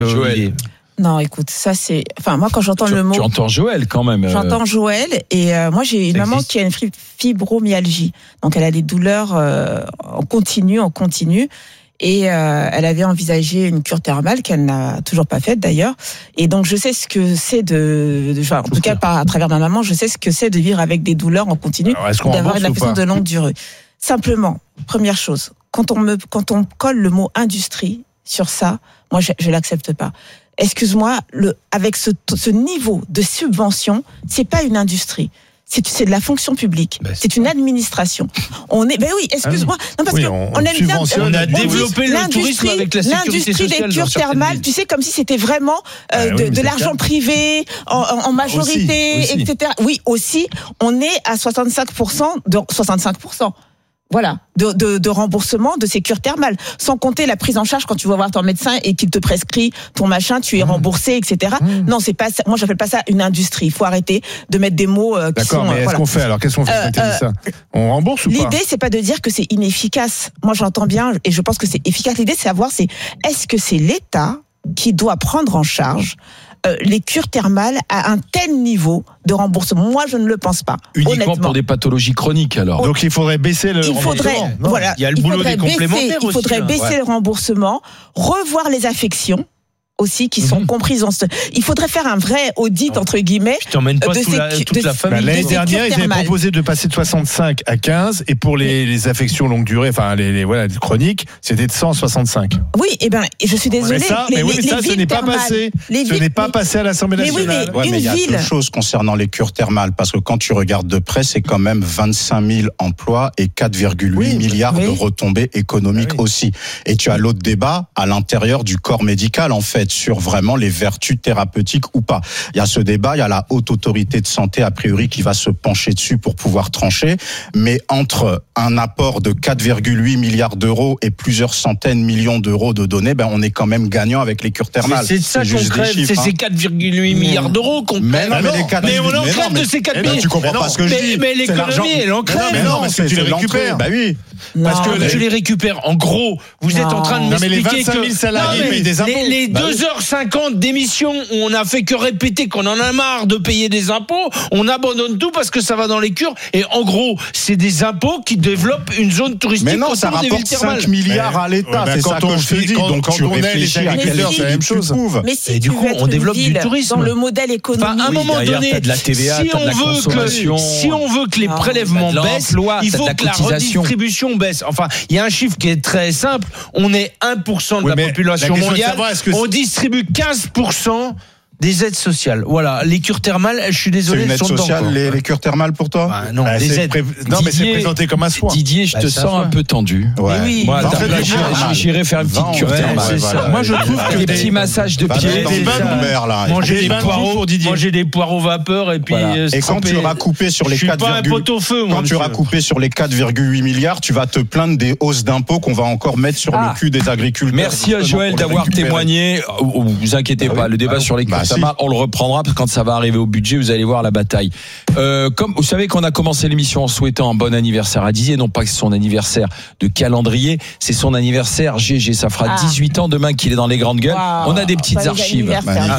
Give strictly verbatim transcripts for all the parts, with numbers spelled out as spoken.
Joël. Non, écoute, ça c'est. Enfin, moi, quand j'entends tu, le mot. Tu entends Joël quand même. J'entends Joël et euh, moi, j'ai une maman existe. qui a une fibromyalgie. Donc, elle a des douleurs euh, en continu, en continu. Et euh, elle avait envisagé une cure thermale qu'elle n'a toujours pas faite d'ailleurs. Et donc, je sais ce que c'est de. de enfin, en tout cas, par, à travers ma maman, je sais ce que c'est de vivre avec des douleurs en continu, d'avoir une affection de longue durée. Simplement, première chose, quand on me, quand on colle le mot industrie sur ça, moi, je, je l'accepte pas. Excuse-moi, le, avec ce, ce niveau de subvention, c'est pas une industrie. C'est, c'est de la fonction publique. Ben, c'est, c'est une administration. On est, ben oui, excuse-moi. Non, parce oui, que on, on aime bien. On a développé le tourisme avec la sécurité l'industrie sociale. L'industrie des cures thermales, tu sais, comme si c'était vraiment euh, ah, de, oui, de l'argent privé, en, en majorité, aussi, aussi. et cetera. Oui, aussi, on est à soixante-cinq pour cent de soixante-cinq pour cent. Voilà, de, de, de remboursement de ces cures thermales, sans compter la prise en charge quand tu vas voir ton médecin et qu'il te prescrit ton machin, tu es remboursé, et cetera. Mmh. Non, c'est pas ça. Moi, j'appelle pas ça une industrie. Il faut arrêter de mettre des mots euh, qui D'accord, sont. mais est-ce voilà. qu'on fait alors Qu'est-ce qu'on fait euh, euh, ça On rembourse ou pas? L'idée, c'est pas de dire que c'est inefficace. Moi, j'entends bien et je pense que c'est efficace. L'idée, c'est de savoir, c'est est-ce que c'est l'État qui doit prendre en charge Euh, les cures thermales à un tel niveau de remboursement? Moi, je ne le pense pas. Uniquement honnêtement. Pour des pathologies chroniques, alors. Donc, il faudrait baisser le il faudrait, remboursement. voilà, il y a le il boulot des complémentaires baisser, aussi. Il faudrait là. baisser ouais. le remboursement, revoir les affections aussi qui sont mmh. comprises en ce. Il faudrait faire un vrai audit entre guillemets. Je t'emmène pas de toute, ces, la, toute de, la famille. Bah, l'année dernière, ils avaient proposé de passer de soixante-cinq à quinze et pour les, les affections longue durée, enfin les, les voilà les chroniques, c'était de cent soixante-cinq. Oui, et eh ben je suis désolée. Mais ça, les, mais oui, les, mais ça, les ce n'est pas passé. Les ce villes, n'est pas mais, passé à l'Assemblée nationale. Mais oui, mais ouais, une mais il y a ville. deux choses concernant les cures thermales, parce que quand tu regardes de près, c'est quand même vingt-cinq mille emplois et quatre virgule huit oui, milliards oui. de retombées économiques oui. aussi. Et tu as l'autre débat à l'intérieur du corps médical, en fait, sur vraiment les vertus thérapeutiques ou pas. Il y a ce débat, il y a la haute autorité de santé a priori qui va se pencher dessus pour pouvoir trancher, mais entre un apport de quatre virgule huit milliards d'euros et plusieurs centaines de millions d'euros de données, ben on est quand même gagnant avec les cures thermales. Mais c'est ça c'est qu'on crève, chiffres, c'est hein. ces quatre virgule huit milliards d'euros qu'on mais non, mais, les quatre, mais on en crève de ces quatre milliards. Tu comprends pas ce que je dis. Mais l'économie, elle en crève. Mais non, parce que tu les récupères. Bah oui. Parce que tu les récupères. En gros, vous êtes en train de m'expliquer que les vingt-cinq mille salariés payent des impôts. Les deux heures cinquante d'émission où on a fait que répéter qu'on en a marre de payer des impôts, on abandonne tout parce que ça va dans les cures. Et en gros, c'est des impôts qui développent une zone touristique. Mais non, ça rapporte cinq milliards à l'État. C'est ça que je te dis. Donc tu réfléchis à quelle heure c'est la même chose. Mais si et du coup, on développe du tourisme dans le modèle économique. Enfin, à un moment donné, de la T V A, si on veut que si on veut que les prélèvements baissent, il faut que la redistribution baisse. Enfin, il y a un chiffre qui est très simple. On est un pour cent de oui, la population la mondiale. Savoir, on distribue quinze pour cent des aides sociales. Voilà, les cures thermales, je suis désolé, c'est une aide sont sociale, dedans, les, les cures thermales pour toi bah, non, bah, des aides. Pré... Non, Didier, mais c'est présenté comme un soin. Didier, je bah, te sens un peu tendu. Ouais. Mais oui. Moi, j'irai faire une petite cure thermale. Moi, je trouve que des petits massages de pieds, des bonnes là. Manger des poireaux pour Didier. Manger des poireaux vapeur et puis. Et quand tu auras coupé sur les quatre quand tu auras coupé sur les quatre virgule huit milliards, tu vas te plaindre des hausses d'impôts qu'on va encore mettre sur le cul des agriculteurs. Merci à Joël d'avoir témoigné. Vous inquiétez pas, le débat sur les cures thermales, on le reprendra parce que quand ça va arriver au budget, vous allez voir la bataille. Euh, comme vous savez qu'on a commencé l'émission en souhaitant un bon anniversaire à Didier, non pas que c'est son anniversaire de calendrier, c'est son anniversaire G G. Ça fera ah. dix-huit ans demain qu'il est dans les grandes gueules. Wow. On a des petites bah, archives.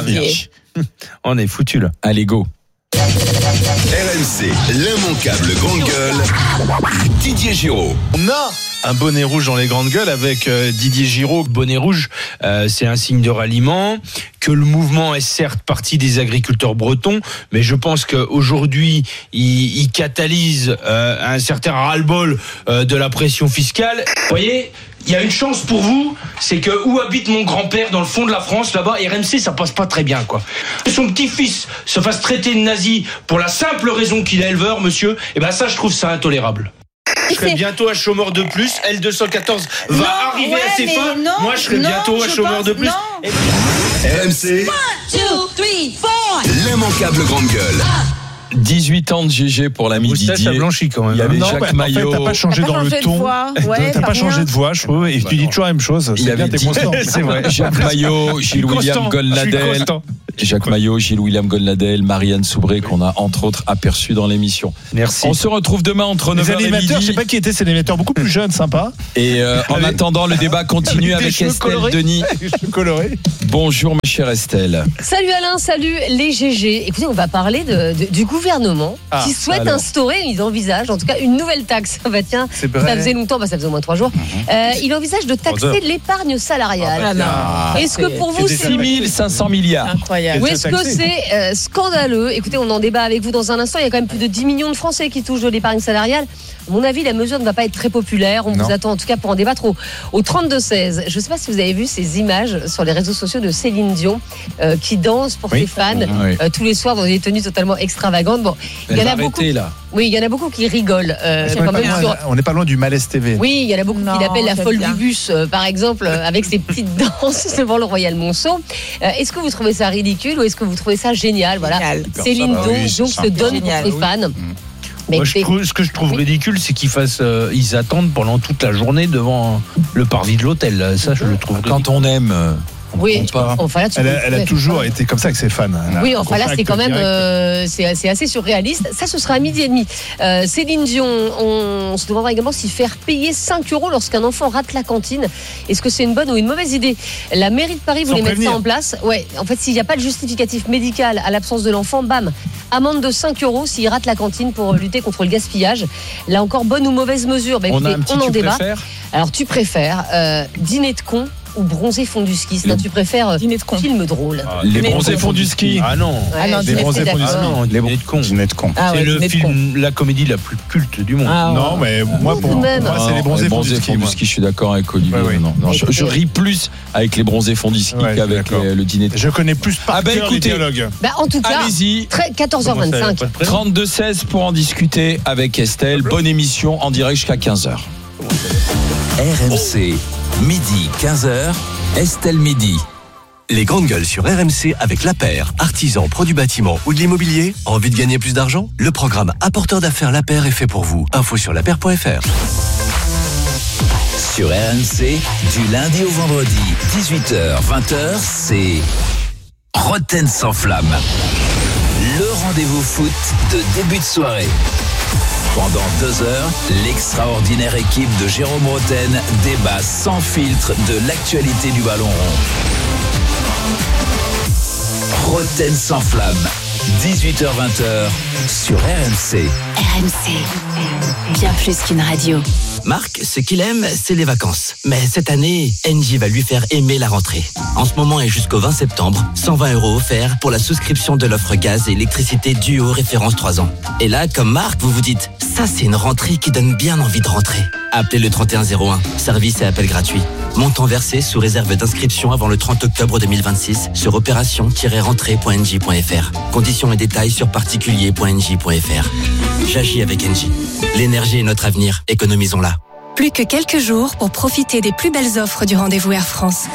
On est foutu là. Allez go. R M C, l'immanquable grande gueule, Didier Giraud. On a un bonnet rouge dans les grandes gueules avec euh, Didier Giraud. Bonnet rouge, euh, c'est un signe de ralliement, que le mouvement est certes parti des agriculteurs bretons, mais je pense qu'aujourd'hui, il, il catalyse euh, un certain ras-le-bol euh, de la pression fiscale. Vous voyez, il y a une chance pour vous, c'est que où habite mon grand-père dans le fond de la France, là-bas, R M C, ça passe pas très bien, quoi. Que son petit-fils se fasse traiter de nazi pour la simple raison qu'il est éleveur, monsieur, et ben ça, je trouve ça intolérable. Je serai bientôt un chômeur de plus. L deux cent quatorze va non, arriver ouais, à ses fins. Non, Moi, je serai non, bientôt un chômeur pense, de plus. Et... R M C. one, two, three, four. L'immanquable grande gueule. dix-huit ans de G G pour l'ami Didier. Ça blanchit quand même. Il y avait non, Jacques bah, Maillot. En fait, t'as pas changé t'as dans pas le changé ton. De voix. Ouais, t'as pas, pas changé de voix, je trouve. Et bah tu dis toujours la même chose. Il y avait bien, t'es constant. C'est vrai. Jacques Maillot, Gilles William Goldnadel, Jacques Maillot, Gilles-William Golnadel, Marianne Soubré, qu'on a entre autres aperçu dans l'émission. Merci. On se retrouve demain entre neuf heures et midi. Je sais pas qui était, c'est des animateurs beaucoup plus jeunes, sympa. Et euh, en avec, attendant, le débat continue avec, avec Estelle colorés. Denis. Colorés. Bonjour ma chère Estelle. Salut Alain, salut les G G. Écoutez, on va parler de, de, du gouvernement ah, qui souhaite alors. instaurer, ils envisagent en tout cas une nouvelle taxe. Bah tiens, ça faisait longtemps, bah, ça faisait au moins trois jours. Mm-hmm. Euh, il envisage de taxer l'épargne salariale. Ah, est-ce que pour vous c'est six mille cinq cents milliards? Incroyable. Ou est-ce que c'est euh, scandaleux? Écoutez, on en débat avec vous dans un instant. Il y a quand même plus de dix millions de Français qui touchent de l'épargne salariale. À mon avis, la mesure ne va pas être très populaire. On non. vous attend en tout cas pour en débattre au, au trente-deux seize. Je ne sais pas si vous avez vu ces images sur les réseaux sociaux de Céline Dion euh, qui danse pour oui. ses fans oui. euh, tous les soirs dans des tenues totalement extravagantes. Bon, il y en a beaucoup. Là. Oui, il y en a beaucoup qui rigolent. Euh, on n'est pas, sur... pas loin du Malaise T V. Oui, il y en a beaucoup non, qui l'appellent la folle bien. du bus, euh, par exemple, euh, avec ses petites danses devant le Royal Monceau. Euh, est-ce que vous trouvez ça ridicule ou est-ce que vous trouvez ça génial? Voilà, génial. Céline Dion oui, donc se donne génial. pour ses fans. Oui. Mais Moi, je trouve, ce que je trouve oui. ridicule, c'est qu'ils fassent, euh, ils attendent pendant toute la journée devant le parvis de l'hôtel. Ça, je le trouve. Quand ridicule. on aime. Oui, enfin là, tu elle, a, elle a toujours pas. été comme ça avec ses fans. Oui, enfin là, c'est quand même, euh, c'est, c'est assez surréaliste. Ça, ce sera à midi et demi. Euh, Céline Dion, on, on se demandera également si faire payer cinq euros lorsqu'un enfant rate la cantine, est-ce que c'est une bonne ou une mauvaise idée? La mairie de Paris voulait mettre ça en place. Ouais, en fait, s'il n'y a pas de justificatif médical à l'absence de l'enfant, bam, amende de cinq euros s'il rate la cantine pour lutter contre le gaspillage. Là encore, bonne ou mauvaise mesure? Bah, écoutez, on, on en débat. Préfères Alors, tu préfères euh, dîner de con ou bronzé fond du ski? C'est tu préfères euh, dîner de con. Film drôle. Ah, les bronzés fond du ski. Ah non. Ouais, ah non, les bronzés fond du ski. Ah non, les dîner de con. Dîner de con. Ah c'est ouais, le film, la comédie la plus culte du monde. Ah, non, mais moi pour moi, moi c'est les bronzés fond du ski. Fond du ski, je suis d'accord avec Olivier. Ouais, ouais. Non, non, je, je ris plus avec les bronzés fond du ski ouais, qu'avec les, le dîner de con. Je connais plus par ah ben, cœur les dialogues. Bah, en tout cas, allez-y. quatorze heures vingt-cinq. trente-deux seize pour en discuter avec Estelle. Bonne émission en direct jusqu'à quinze heures. R M C, midi quinze heures, Estelle Midi. Les grandes gueules sur R M C avec La Paire, artisan, pro du bâtiment ou de l'immobilier. Envie de gagner plus d'argent? Le programme Apporteur d'affaires La Paire est fait pour vous. Info sur lapaire point f r. Sur R M C, du lundi au vendredi, dix-huit heures vingt heures, c'est Roten sans flamme. Le rendez-vous foot de début de soirée. Pendant deux heures, l'extraordinaire équipe de Jérôme Roten débat sans filtre de l'actualité du ballon rond. Roten sans flamme, dix-huit heures vingt sur R M C. R M C, bien plus qu'une radio. Marc, ce qu'il aime, c'est les vacances. Mais cette année, Engie va lui faire aimer la rentrée. En ce moment et jusqu'au vingt septembre, cent vingt euros offerts pour la souscription de l'offre gaz et électricité Duo référence trois ans. Et là, comme Marc, vous vous dites, ça c'est une rentrée qui donne bien envie de rentrer. Appelez le trente et un zéro un, service et appel gratuit. Montant versé sous réserve d'inscription avant le trente octobre deux mille vingt-six sur opération tiret rentrée point engie point f r. Conditions et détails sur particulier point engie point f r. J'agis avec Engie. L'énergie est notre avenir, économisons-la. Plus que quelques jours pour profiter des plus belles offres du rendez-vous Air France.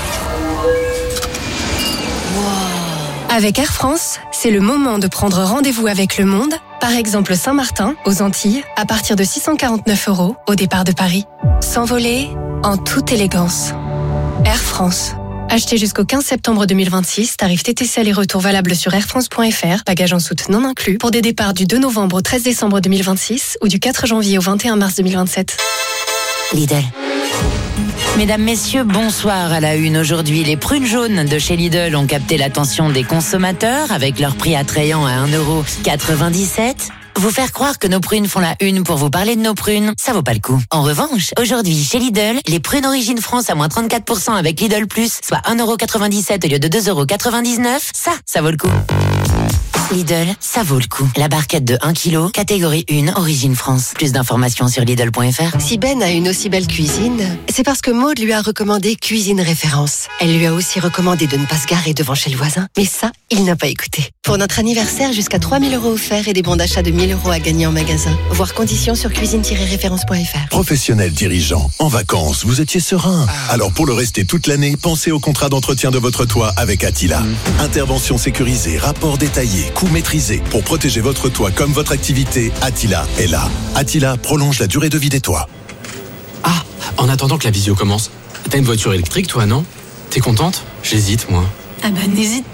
Wow. Avec Air France, c'est le moment de prendre rendez-vous avec le monde, par exemple Saint-Martin, aux Antilles, à partir de six cent quarante-neuf euros au départ de Paris. S'envoler en toute élégance. Air France. Achetez jusqu'au quinze septembre deux mille vingt-six, tarif T T C aller-retour valable sur air france point f r, bagages en soute non inclus, pour des départs du deux novembre au treize décembre deux mille vingt-six ou du quatre janvier au vingt et un mars deux mille vingt-sept. Lidl. Mesdames, messieurs, bonsoir à la une. Aujourd'hui, les prunes jaunes de chez Lidl ont capté l'attention des consommateurs avec leur prix attrayant à un euro quatre-vingt-dix-sept. Vous faire croire que nos prunes font la une pour vous parler de nos prunes, ça vaut pas le coup. En revanche, aujourd'hui, chez Lidl, les prunes Origine France à moins trente-quatre pour cent avec Lidl Plus, soit un euro quatre-vingt-dix-sept au lieu de deux euros quatre-vingt-dix-neuf, ça, ça vaut le coup. Lidl, ça vaut le coup. La barquette de un kilo, catégorie un, Origine France. Plus d'informations sur Lidl point f r. Si Ben a une aussi belle cuisine, c'est parce que Maud lui a recommandé Cuisine Référence. Elle lui a aussi recommandé de ne pas se garer devant chez le voisin. Mais ça, il n'a pas écouté. Pour notre anniversaire, jusqu'à trois mille euros offerts et des bons d'achat de mille euros à gagner en magasin. Voir conditions sur cuisine tiret référence point f r. Professionnel dirigeant, en vacances, vous étiez serein. Alors pour le rester toute l'année, pensez au contrat d'entretien de votre toit avec Attila. Mmh. Intervention sécurisée, rapport détaillé, coût maîtrisé. Pour protéger votre toit comme votre activité, Attila est là. Attila prolonge la durée de vie des toits. Ah, en attendant que la visio commence, t'as une voiture électrique toi, non? T'es contente? J'hésite, moi. Ah bah n'hésite plus.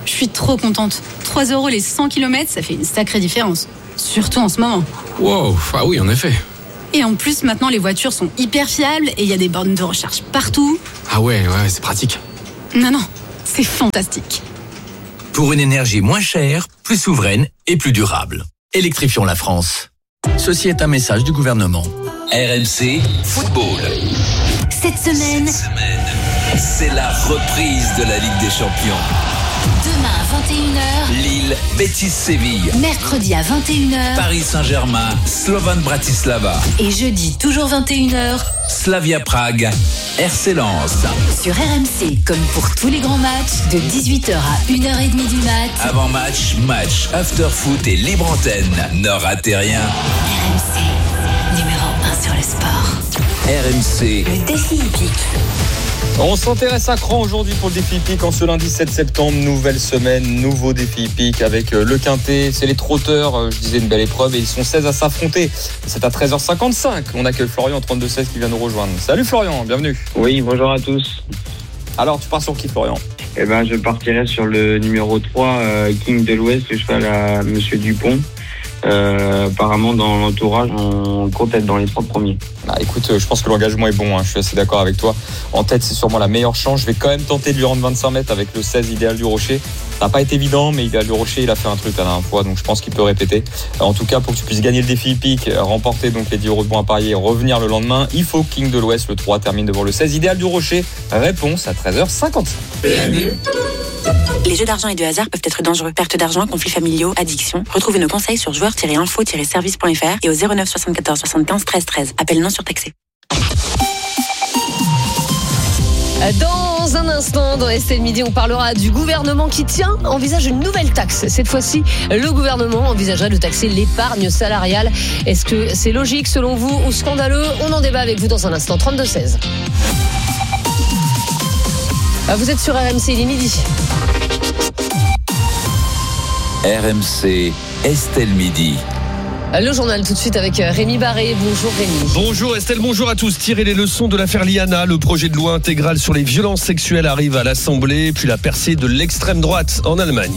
Je suis trop contente. trois euros les cent kilomètres, ça fait une sacrée différence. Surtout en ce moment. Wow, ah oui, en effet. Et en plus, maintenant, les voitures sont hyper fiables et il y a des bornes de recharge partout. Ah ouais, ouais, c'est pratique. Non, non, c'est fantastique. Pour une énergie moins chère, plus souveraine et plus durable. Électrifions la France. Ceci est un message du gouvernement. R M C Football. Cette semaine, Cette semaine, c'est la reprise de la Ligue des Champions. demain à vingt et une heures, Lille, Betis Séville. mercredi à vingt et une heures, Paris Saint-Germain, Slovan Bratislava. et jeudi toujours vingt et une heures, Slavia Prague, R C Lens. sur R M C, comme pour tous les grands matchs, de dix-huit heures à une heure trente du mat. Avant match, match, after foot et libre antenne. Ne ratez rien. R M C, numéro un sur le sport. R M C. Le défi hippique. On s'intéresse à Cran aujourd'hui pour le défi hippique en ce lundi sept septembre, nouvelle semaine, nouveau défi hippique avec le Quintet, c'est les trotteurs, je disais une belle épreuve et ils sont seize à s'affronter. C'est à treize heures cinquante-cinq, on accueille Florian trente-deux seize qui vient nous rejoindre. Salut Florian, bienvenue. Oui, bonjour à tous. Alors tu pars sur qui Florian ? Eh ben, je partirai sur le numéro trois, euh, King de l'Ouest, le cheval à Monsieur Dupont. Euh, apparemment dans l'entourage on compte être dans les trois premiers. Ah, écoute, je pense que l'engagement est bon, hein. Je suis assez d'accord avec toi. En tête c'est sûrement la meilleure chance. Je vais quand même tenter de lui rendre vingt-cinq mètres avec le seize Idéal du Rocher. Ça n'a pas été évident, mais Idéal du Rocher il a fait un truc la dernière fois, donc je pense qu'il peut répéter. En tout cas, pour que tu puisses gagner le défi hippique, remporter donc les dix euros de bons à parier et revenir le lendemain, il faut que King de l'Ouest, le trois, termine devant le seize Idéal du Rocher. Réponse à treize heures cinquante-cinq. Les jeux d'argent et de hasard peuvent être dangereux. Perte d'argent, conflits familiaux, addiction. Retrouvez nos conseils sur joueurs tiret info tiret service point f r et au zéro neuf soixante-quatorze soixante-quinze treize treize. Appel non surtaxé. Dans un instant, dans Estelle Midi, on parlera du gouvernement qui, tient, envisage une nouvelle taxe. Cette fois-ci, le gouvernement envisagerait de taxer l'épargne salariale. Est-ce que c'est logique selon vous ou scandaleux ? On en débat avec vous dans un instant. trente-deux seize. Vous êtes sur R M C, il est midi. R M C, Estelle Midi. Le journal tout de suite avec Rémi Barré. Bonjour Rémi. Bonjour Estelle, bonjour à tous. Tirer les leçons de l'affaire Liana, le projet de loi intégral sur les violences sexuelles arrive à l'Assemblée, puis la percée de l'extrême droite en Allemagne.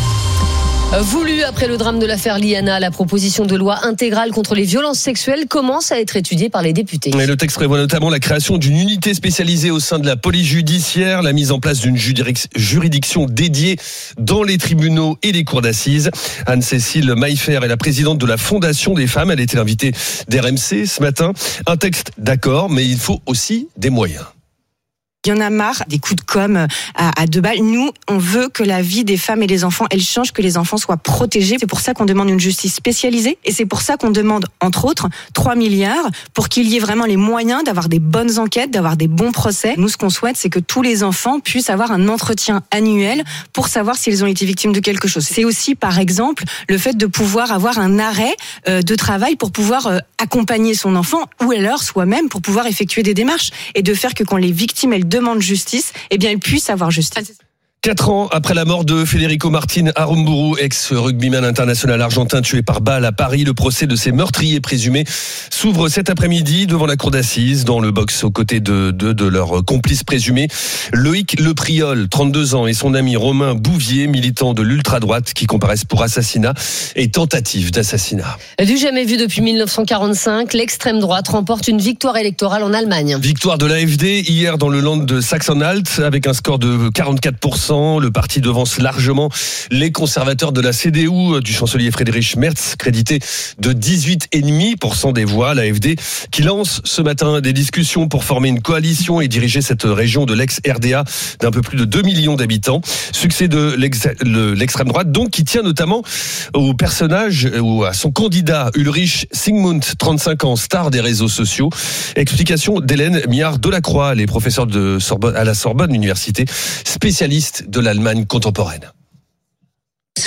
Voulu après le drame de l'affaire Liana, la proposition de loi intégrale contre les violences sexuelles commence à être étudiée par les députés. Et le texte prévoit notamment la création d'une unité spécialisée au sein de la police judiciaire, la mise en place d'une juridiction dédiée dans les tribunaux et les cours d'assises. Anne-Cécile Maillefer est la présidente de la Fondation des femmes. Elle était l'invitée d'R M C ce matin. Un texte d'accord, mais il faut aussi des moyens. Il y en a marre des coups de com' à, à deux balles. Nous, on veut que la vie des femmes et des enfants, elle change, que les enfants soient protégés. C'est pour ça qu'on demande une justice spécialisée et c'est pour ça qu'on demande, entre autres, trois milliards pour qu'il y ait vraiment les moyens d'avoir des bonnes enquêtes, d'avoir des bons procès. Nous, ce qu'on souhaite, c'est que tous les enfants puissent avoir un entretien annuel pour savoir s'ils ont été victimes de quelque chose. C'est aussi, par exemple, le fait de pouvoir avoir un arrêt euh, de travail pour pouvoir euh, accompagner son enfant ou alors soi-même pour pouvoir effectuer des démarches et de faire que quand les victimes, elles demande justice, eh bien, ils puissent avoir justice. Quatre ans après la mort de Federico Martin Aramburu, ex-rugbyman international argentin tué par balle à Paris, le procès de ces meurtriers présumés s'ouvre cet après-midi devant la cour d'assises dans le box aux côtés de deux de, de leurs complices présumés. Loïc Lepriol, trente-deux ans, et son ami Romain Bouvier, militant de l'ultra-droite, qui comparaissent pour assassinat et tentative d'assassinat. Du jamais vu depuis mille neuf cent quarante-cinq, l'extrême droite remporte une victoire électorale en Allemagne. Victoire de l'A F D hier dans le land de Sachsen-Anhalt avec un score de quarante-quatre pour cent. Le parti devance largement les conservateurs de la C D U du chancelier Friedrich Merz, crédité de dix-huit virgule cinq pour cent des voix. L'A F D qui lance ce matin des discussions pour former une coalition et diriger cette région de l'ex-R D A d'un peu plus de deux millions d'habitants. Succès de l'ex- le, l'extrême droite, donc, qui tient notamment au personnage ou à son candidat Ulrich Sigmund, trente-cinq ans, star des réseaux sociaux. Explication d'Hélène Miard-Delacroix, les professeurs de Sorbonne, à la Sorbonne Université, spécialiste de l'Allemagne contemporaine.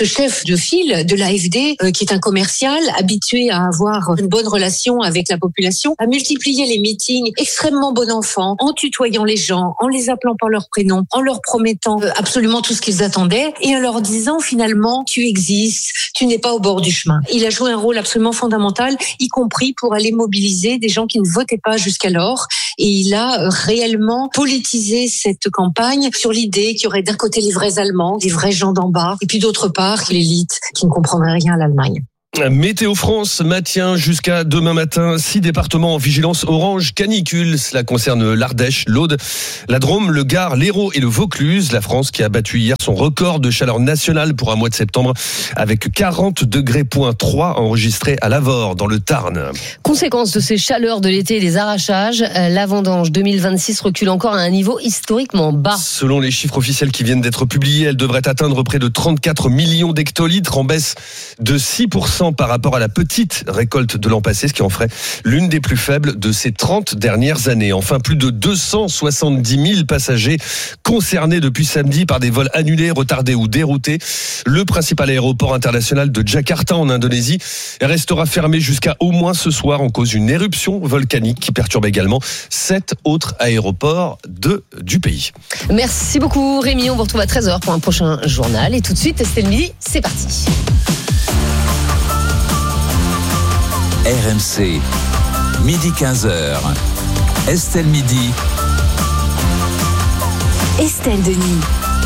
ce chef de file de l'A F D, euh, qui est un commercial habitué à avoir une bonne relation avec la population, a multiplié les meetings extrêmement bon enfant, en tutoyant les gens, en les appelant par leur prénom, en leur promettant absolument tout ce qu'ils attendaient et en leur disant finalement tu existes, tu n'es pas au bord du chemin. Il a joué un rôle absolument fondamental, y compris pour aller mobiliser des gens qui ne votaient pas jusqu'alors, et il a réellement politisé cette campagne sur l'idée qu'il y aurait d'un côté les vrais Allemands, les vrais gens d'en bas, et puis d'autre part l'élite qui ne comprendrait rien à l'Allemagne. Météo France maintient jusqu'à demain matin six départements en vigilance orange canicule. Cela concerne l'Ardèche, l'Aude, la Drôme, le Gard, l'Hérault et le Vaucluse. La France qui a battu hier son record de chaleur nationale pour un mois de septembre avec quarante degrés point trois enregistrés à Lavore dans le Tarn. Conséquence de ces chaleurs de l'été et des arrachages, la vendange deux mille vingt-six recule encore à un niveau historiquement bas. Selon les chiffres officiels qui viennent d'être publiés, elle devrait atteindre près de trente-quatre millions d'hectolitres en baisse de six pour cent par rapport à la petite récolte de l'an passé, ce qui en ferait l'une des plus faibles de ces trente dernières années. Enfin, plus de deux cent soixante-dix mille passagers concernés depuis samedi par des vols annulés, retardés ou déroutés. Le principal aéroport international de Jakarta en Indonésie restera fermé jusqu'à au moins ce soir en cause d'une éruption volcanique qui perturbe également sept autres aéroports de, du pays. Merci beaucoup Rémi, on vous retrouve à treize heures pour un prochain journal et tout de suite, Estelle Midi, c'est parti. R M C, midi quinze heures. Estelle Midi. Estelle Denis.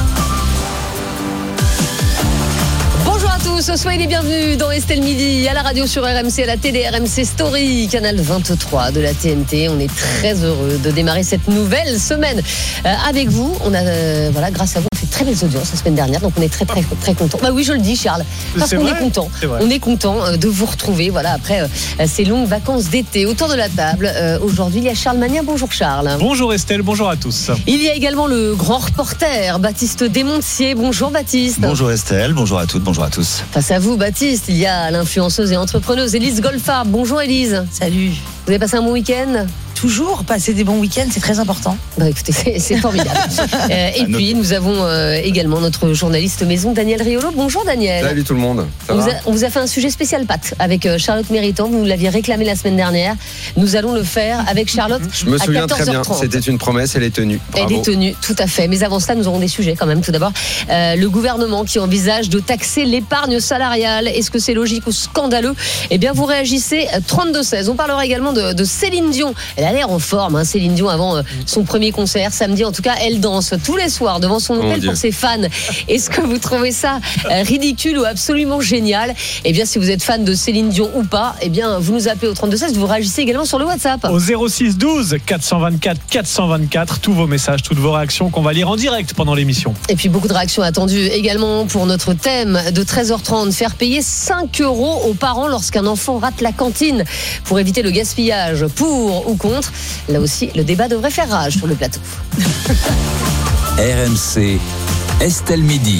Bonjour à tous, soyez les bienvenus dans Estelle Midi, à la radio sur R M C, à la télé R M C Story, canal vingt-trois de la T N T. On est très heureux de démarrer cette nouvelle semaine euh, avec vous. On a, euh, voilà, grâce à vous, on fait très belles audiences la semaine dernière, donc on est très très très content. Bah oui, je le dis, Charles, parce c'est qu'on vrai, est content. On est content de vous retrouver. Voilà, après euh, ces longues vacances d'été, autour de la table. Euh, aujourd'hui, il y a Charles Magnin. Bonjour Charles. Bonjour Estelle. Bonjour à tous. Il y a également le grand reporter Baptiste Desmontiers. Bonjour Baptiste. Bonjour Estelle. Bonjour à toutes. Bonjour à tous. Face à vous, Baptiste, il y a l'influenceuse et entrepreneuse Élise Goldfarb. Bonjour Élise. Salut. Vous avez passé un bon week-end ? Toujours passer des bons week-ends, c'est très important. Bah écoutez, c'est, c'est formidable. euh, et puis nous avons euh, également notre journaliste maison Daniel Riolo. Bonjour Daniel. Salut tout le monde. Ça on, va vous a, on vous a fait un sujet spécial pâtes avec euh, Charlotte Méritant. Vous nous l'aviez réclamé la semaine dernière. Nous allons le faire avec Charlotte. Je me souviens à quatorze heures trente. très bien. C'était une promesse, elle est tenue. Bravo. Elle est tenue, tout à fait. Mais avant cela, nous aurons des sujets quand même. Tout d'abord, euh, le gouvernement qui envisage de taxer l'épargne salariale. Est-ce que c'est logique ou scandaleux ? Eh bien, vous réagissez trente-deux seize. On parlera également de, de Céline Dion. Elle a l'air en forme, hein. Céline Dion avant son premier concert samedi, en tout cas elle danse tous les soirs devant son hôtel pour ses fans. Est-ce que vous trouvez ça ridicule ou absolument génial ? Eh bien si vous êtes fan de Céline Dion ou pas, eh bien vous nous appelez au trente-deux seize, vous réagissez également sur le WhatsApp au zéro six douze quatre cent vingt-quatre quatre cent vingt-quatre, tous vos messages, toutes vos réactions qu'on va lire en direct pendant l'émission. Et puis beaucoup de réactions attendues également pour notre thème de treize heures trente, faire payer cinq euros aux parents lorsqu'un enfant rate la cantine pour éviter le gaspillage, pour ou contre. Là aussi le débat devrait faire rage sur le plateau. R M C, Estelle Midi.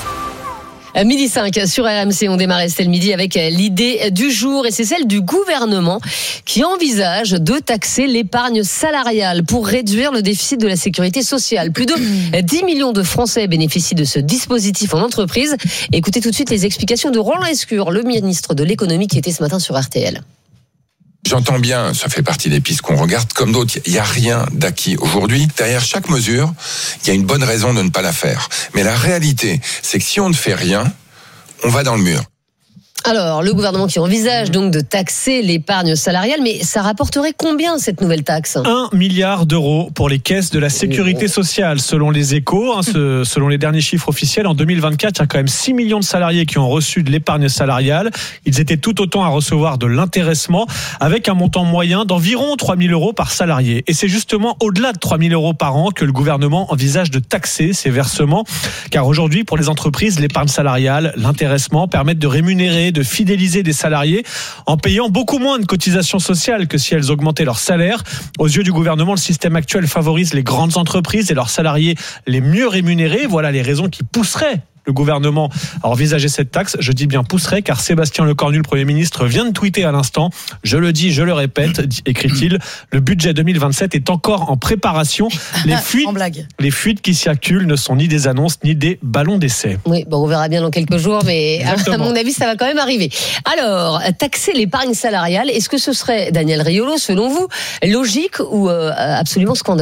Midi cinq sur R M C, on démarre Estelle Midi avec l'idée du jour et c'est celle du gouvernement qui envisage de taxer l'épargne salariale pour réduire le déficit de la sécurité sociale. Plus de dix millions de Français bénéficient de ce dispositif en entreprise. Écoutez tout de suite les explications de Roland Lescure, le ministre de l'économie qui était ce matin sur R T L. J'entends bien, ça fait partie des pistes qu'on regarde comme d'autres. Il n'y a rien d'acquis aujourd'hui. Derrière chaque mesure, il y a une bonne raison de ne pas la faire. Mais la réalité, c'est que si on ne fait rien, on va dans le mur. Alors, le gouvernement qui envisage donc de taxer l'épargne salariale, mais ça rapporterait combien cette nouvelle taxe ? Un milliard d'euros pour les caisses de la sécurité sociale, selon les Échos. Hein, ce, selon les derniers chiffres officiels, en deux mille vingt-quatre, il y a quand même six millions de salariés qui ont reçu de l'épargne salariale. Ils étaient tout autant à recevoir de l'intéressement, avec un montant moyen d'environ trois mille euros par salarié. Et c'est justement au-delà de trois mille euros par an que le gouvernement envisage de taxer ces versements. Car aujourd'hui, pour les entreprises, l'épargne salariale, l'intéressement permettent de rémunérer, de fidéliser des salariés en payant beaucoup moins de cotisations sociales que si elles augmentaient leur salaire. Aux yeux du gouvernement, le système actuel favorise les grandes entreprises et leurs salariés les mieux rémunérés. Voilà les raisons qui pousseraient le gouvernement a envisagé cette taxe. Je dis bien pousserait, car Sébastien Lecornu, le Premier ministre, vient de tweeter à l'instant. Je le dis, je le répète, écrit-il, le budget deux mille vingt-sept est encore en préparation. Les fuites, les fuites qui circulent ne sont ni des annonces ni des ballons d'essai. Oui, bon, on verra bien dans quelques jours, mais Exactement. à mon avis, ça va quand même arriver. Alors, taxer l'épargne salariale, est-ce que ce serait, Daniel Riolo, selon vous, logique ou euh, absolument scandaleux ?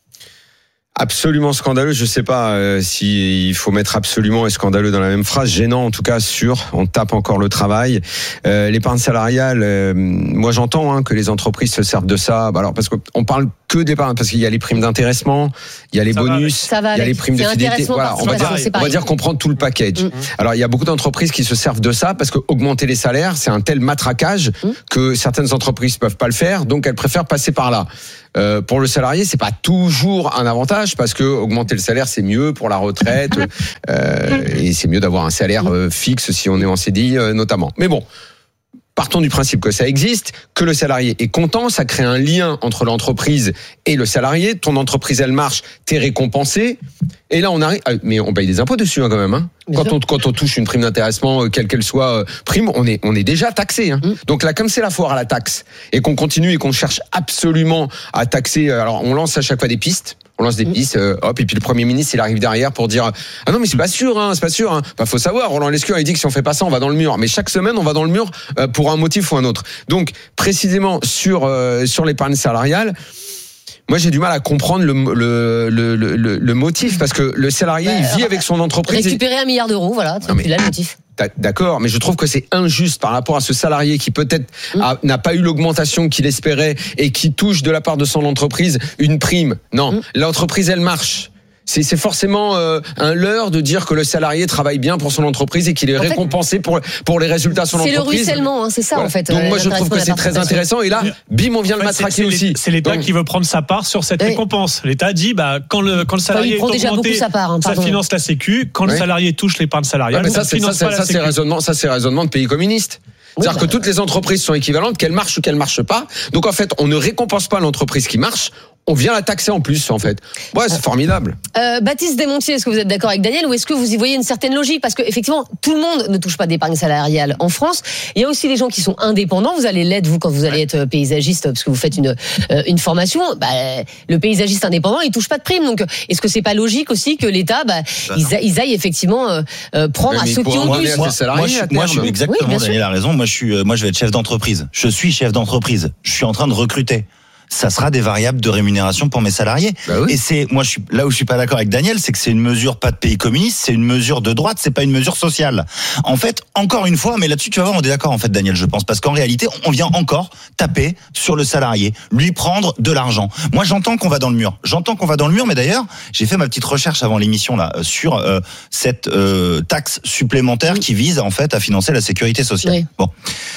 Absolument scandaleux, je sais pas euh, si il faut mettre absolument et scandaleux dans la même phrase. Gênant en tout cas, sûr. On tape encore le travail. Euh, l'épargne salariale, euh, moi j'entends hein, que les entreprises se servent de ça. Alors parce qu'on parle que d'épargne, parce qu'il y a les primes d'intéressement, il y a les ça bonus, va, va il y a les primes de fidélité. Voilà, on va dire, on va dire qu'on prend tout le package. Mmh. Alors il y a beaucoup d'entreprises qui se servent de ça parce que augmenter les salaires, c'est un tel matraquage mmh. que certaines entreprises peuvent pas le faire, donc elles préfèrent passer par là. Euh, pour le salarié, c'est pas toujours un avantage parce que augmenter le salaire c'est mieux pour la retraite euh, et c'est mieux d'avoir un salaire euh, fixe si on est en C D I euh, notamment. Mais bon, partons du principe que ça existe, que le salarié est content, ça crée un lien entre l'entreprise et le salarié. Ton entreprise elle marche, t'es récompensé. Et là on arrive, mais on paye des impôts dessus hein, quand même. Hein. Quand on quand on touche une prime d'intéressement, quelle qu'elle soit euh, prime, on est on est déjà taxé. Hein. Mmh. Donc là, comme c'est la foire à la taxe et qu'on continue et qu'on cherche absolument à taxer, alors on lance à chaque fois des pistes. On lance des pistes, euh, hop, et puis le Premier ministre, il arrive derrière pour dire ah non mais c'est pas sûr, hein, c'est pas sûr. Hein. Bah faut savoir, Roland Lescure, il dit que si on fait pas ça, on va dans le mur. Mais chaque semaine, on va dans le mur euh, pour un motif ou un autre. Donc précisément sur euh, sur l'épargne salariale. Moi, j'ai du mal à comprendre le, le, le, le, le motif parce que le salarié, bah, il vit avec son entreprise. Récupérer un milliard d'euros, voilà. Non, mais, là, le motif. D'accord, mais je trouve que c'est injuste par rapport à ce salarié qui peut-être mmh. a, n'a pas eu l'augmentation qu'il espérait et qui touche de la part de son entreprise une prime. Non, mmh. l'entreprise, elle marche. C'est, c'est forcément euh, un leurre de dire que le salarié travaille bien pour son entreprise et qu'il est en récompensé fait, pour, pour les résultats de son c'est entreprise. C'est le ruissellement, hein, c'est ça voilà. en fait. Donc moi je trouve que c'est très intéressant et là, bim, on vient en fait, le matraquer c'est, c'est aussi. C'est l'État Donc, qui veut prendre sa part sur cette oui. récompense. L'État dit, bah, quand le, quand le salarié enfin, est augmenté, sa part, hein, ça finance la Sécu. Quand oui. le salarié touche l'épargne salariale, ouais, ça, ça c'est, finance ça, pas ça, la c'est Sécu. raisonnement, ça c'est raisonnement de pays communiste. Oui, C'est-à-dire bah, que toutes les entreprises sont équivalentes, qu'elles marchent ou qu'elles marchent pas. Donc en fait, on ne récompense pas l'entreprise qui marche, on vient la taxer en plus en fait. Ouais, c'est formidable. Euh, Baptiste Desmontiers, est-ce que vous êtes d'accord avec Daniel ou est-ce que vous y voyez une certaine logique ? Parce que effectivement, tout le monde ne touche pas d'épargne salariale en France. Il y a aussi les gens qui sont indépendants. Vous allez l'être vous quand vous allez être paysagiste parce que vous faites une euh, une formation. Bah, le paysagiste indépendant, il touche pas de prime. Donc est-ce que c'est pas logique aussi que l'État, bah, bah ils, a, ils aillent effectivement euh, euh, prendre mais à ceux qui ont plus. Moi, moi, je, moi, je suis exactement. Oui, Daniel a raison. Moi, je suis, moi, je vais être chef d'entreprise. Je suis chef d'entreprise. Je suis en train de recruter. Ça sera des variables de rémunération pour mes salariés. Bah oui. Et c'est, moi, je suis là où je suis pas d'accord avec Daniel, c'est que c'est une mesure pas de pays communiste, c'est une mesure de droite, c'est pas une mesure sociale. En fait, encore une fois, mais là-dessus, tu vas voir, on est d'accord, en fait, Daniel, je pense, parce qu'en réalité, on vient encore taper sur le salarié, lui prendre de l'argent. Moi, j'entends qu'on va dans le mur. J'entends qu'on va dans le mur, mais d'ailleurs, j'ai fait ma petite recherche avant l'émission, là, sur euh, cette euh, taxe supplémentaire qui vise, en fait, à financer la sécurité sociale. Oui. Bon.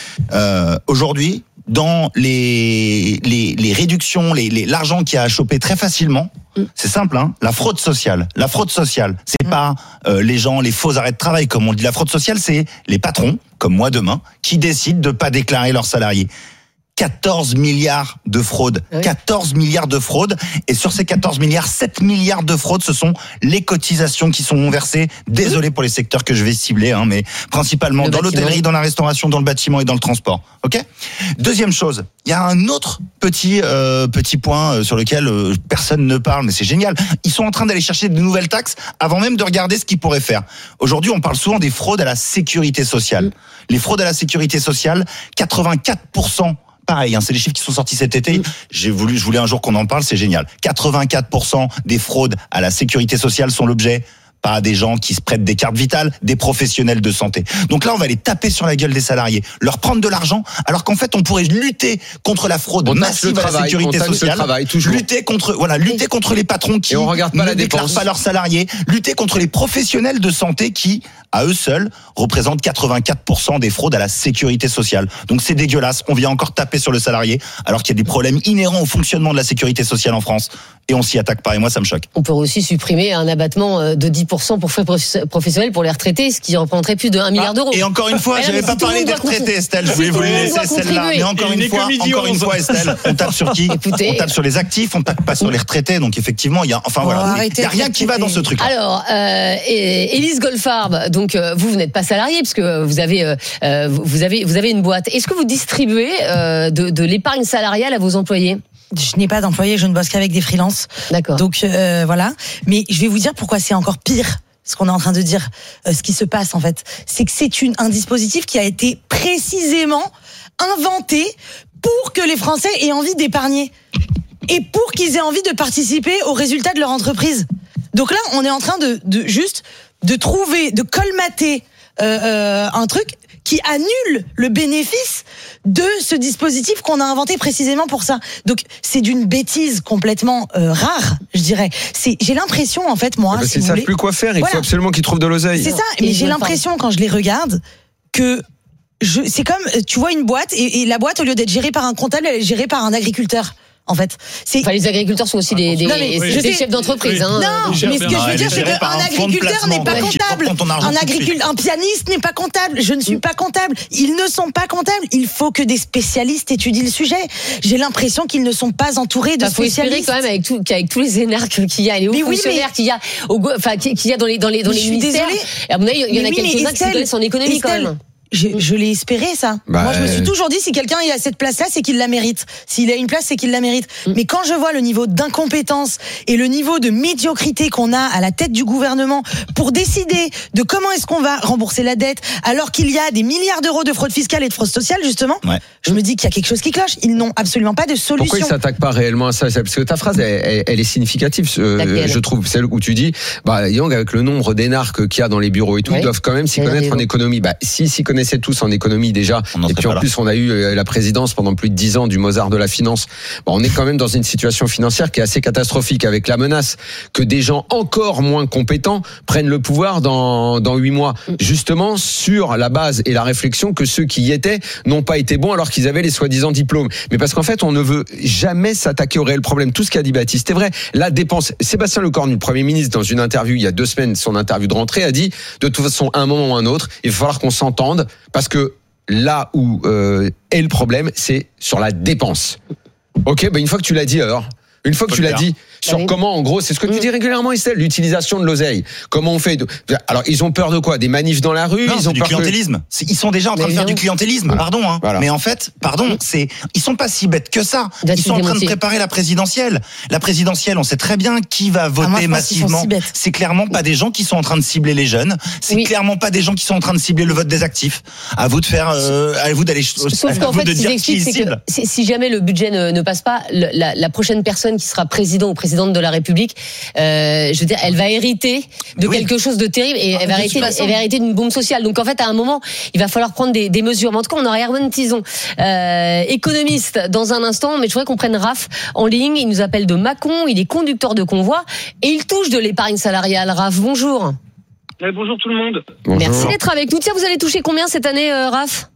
Euh, aujourd'hui, dans les les, les réductions, les, les l'argent qui a à choper très facilement, mm. c'est simple, hein. La fraude sociale, la fraude sociale, c'est mm. pas euh, les gens, les faux arrêts de travail comme on dit. La fraude sociale, c'est les patrons, comme moi demain, qui décident de pas déclarer leurs salariés. quatorze milliards de fraude. Oui. quatorze milliards de fraude. Et sur ces quatorze milliards, sept milliards de fraude, ce sont les cotisations qui sont versées. Désolé pour les secteurs que je vais cibler, hein, mais principalement le dans bâtiment. L'hôtellerie, dans la restauration, dans le bâtiment et dans le transport. Ok ? Deuxième chose, il y a un autre petit euh, petit point sur lequel euh, personne ne parle, mais c'est génial. Ils sont en train d'aller chercher de nouvelles taxes avant même de regarder ce qu'ils pourraient faire. Aujourd'hui, on parle souvent des fraudes à la sécurité sociale. Mmh. Les fraudes à la sécurité sociale, quatre-vingt-quatre pour cent pareil, hein, c'est les chiffres qui sont sortis cet été. J'ai voulu, je voulais un jour qu'on en parle, c'est génial. quatre-vingt-quatre pour cent des fraudes à la sécurité sociale sont l'objet pas des gens qui se prêtent des cartes vitales, des professionnels de santé. Donc là, on va les taper sur la gueule des salariés, leur prendre de l'argent, alors qu'en fait, on pourrait lutter contre la fraude on massive travail, à la sécurité sociale, travail, lutter contre, voilà, lutter contre les patrons qui on regarde pas ne la déclarent dépense. Pas leurs salariés, lutter contre les professionnels de santé qui, à eux seuls, représentent quatre-vingt-quatre pour cent des fraudes à la sécurité sociale. Donc c'est dégueulasse. On vient encore taper sur le salarié, alors qu'il y a des problèmes inhérents au fonctionnement de la sécurité sociale en France. et on s'y attaque pas. Et moi, ça me choque. On peut aussi supprimer un abattement de dix pour cent pour frais professionnels pour les retraités, ce qui représenterait plus de un milliard d'euros. Et encore une fois, j'avais pas parlé des retraités, Estelle. Je voulais vous laisser celle-là. Mais encore une fois, encore une fois, Estelle, on tape sur qui? Écoutez, on tape sur les actifs, on tape pas sur les retraités. Donc effectivement, il y a, enfin voilà, il y a rien qui va dans ce truc. Alors, euh, Élise Goldfarb, donc vous, vous n'êtes pas salarié parce que vous avez, euh, vous avez, vous avez une boîte. Est-ce que vous distribuez euh, de, de l'épargne salariale à vos employés? Je n'ai pas d'employés, je ne bosse qu'avec des freelances. D'accord. Donc euh, voilà. Mais je vais vous dire pourquoi c'est encore pire. Ce qu'on est en train de dire, euh, ce qui se passe en fait, c'est que c'est une, un dispositif qui a été précisément inventé pour que les Français aient envie d'épargner et pour qu'ils aient envie de participer aux résultats de leur entreprise. Donc là, on est en train de, de juste de trouver, de colmater euh, euh, un truc qui annule le bénéfice de ce dispositif qu'on a inventé précisément pour ça. Donc c'est d'une bêtise complètement euh, rare, je dirais. C'est, j'ai l'impression en fait moi, parce si qu'ils vous savent voulez, plus quoi faire. Il voilà. faut absolument qu'ils trouvent de l'oseille. C'est ça. Mais j'ai l'impression quand je les regarde que je, c'est comme tu vois une boîte et, et la boîte au lieu d'être gérée par un comptable, elle est gérée par un agriculteur. En fait, c'est. Enfin, les agriculteurs sont aussi des, des, non, mais, des, des chefs d'entreprise. Oui. Hein. Non, mais ce que je veux dire, c'est qu'un agriculteur n'est pas comptable. Un agriculteur, un pianiste n'est pas comptable. Je ne suis pas comptable. Ils ne sont pas comptables. Il faut que des spécialistes étudient le sujet. J'ai l'impression qu'ils ne sont pas entourés de enfin, spécialistes. Il faut espérer quand même avec tout, qu'avec tous les énarques qu'il y a, les hauts oui, fonctionnaires mais... qu'il y a, au, enfin, qu'il y a dans les dans les dans les ministères. À mon avis, il y en a oui, quelques-uns qui se connaissent en économie quand même. Je, je l'ai espéré ça. Bah Moi, je me suis toujours dit si quelqu'un est à cette place-là, c'est qu'il la mérite. S'il a une place, c'est qu'il la mérite. Mm. Mais quand je vois le niveau d'incompétence et le niveau de médiocrité qu'on a à la tête du gouvernement pour décider de comment est-ce qu'on va rembourser la dette, alors qu'il y a des milliards d'euros de fraude fiscale et de fraude sociale justement, ouais. je me dis qu'il y a quelque chose qui cloche. Ils n'ont absolument pas de solution. Pourquoi ils s'attaquent pas réellement à ça? Parce que ta phrase, elle, elle, elle est significative, euh, je trouve, celle où tu dis, bah, Yang, avec le nombre d'énarques qu'il y a dans les bureaux et tout, oui. ils doivent quand même s'y et connaître en économie. Bah, s'ils s'y connaissaient tous en économie déjà, et puis en plus on a eu la présidence pendant plus de dix ans du Mozart de la finance. Bon, on est quand même dans une situation financière qui est assez catastrophique, avec la menace que des gens encore moins compétents prennent le pouvoir dans dans huit mois, justement sur la base et la réflexion que ceux qui y étaient n'ont pas été bons alors qu'ils avaient les soi-disant diplômes. Mais parce qu'en fait on ne veut jamais s'attaquer au réel problème. Tout ce qu'a dit Baptiste est vrai. La dépense. Sébastien Lecornu, le Premier ministre, dans une interview il y a deux semaines, son interview de rentrée, a dit de toute façon à un moment ou à un autre, il va falloir qu'on s'entende parce que là où euh, est le problème, c'est sur la dépense. Ok, ben une fois que tu l'as dit, alors, une fois que tu l'as dit, sur oui. comment, en gros, c'est ce que tu dis régulièrement, Estelle, l'utilisation de l'oseille. Comment on fait de... Alors, ils ont peur de quoi? Des manifs dans la rue? Non, ils ont du peur clientélisme. Que... Ils sont déjà en train Mais de faire du clientélisme. Voilà. Pardon, hein. Voilà. Mais en fait, pardon, c'est ils sont pas si bêtes que ça. Ils sont en train de préparer la présidentielle. La présidentielle, on sait très bien qui va voter ah, moi, massivement. Si c'est clairement pas des gens qui sont en train de cibler les jeunes. C'est oui. clairement pas des gens qui sont en train de cibler le vote des actifs. À vous de faire, euh, à vous d'aller. Sauf qu'en fait, ce qu'ils expliquent, c'est que si jamais le budget ne, ne passe pas, la, la prochaine personne qui sera président ou présidente de la République, Euh, je veux dire, elle va hériter de oui. quelque chose de terrible et ah, elle, va hériter, elle va hériter d'une bombe sociale. Donc en fait, à un moment, il va falloir prendre des, des mesures. Mais en tout cas, on aura Erwan Tison, euh, économiste, dans un instant. Mais je voudrais qu'on prenne Raph en ligne. Il nous appelle de Mâcon. Il est conducteur de convoi et il touche de l'épargne salariale. Raph, bonjour. Ouais, bonjour tout le monde. Bonjour. Merci d'être avec nous. Tiens, vous allez toucher combien cette année, euh, Raph?